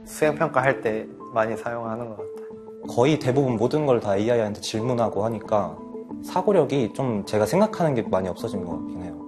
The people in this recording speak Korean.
수행평가 할 때 많이 사용하는 것 같아요. 거의 대부분 모든 걸 다 AI한테 질문하고 하니까 사고력이 좀 제가 생각하는 게 많이 없어진 것 같긴 해요.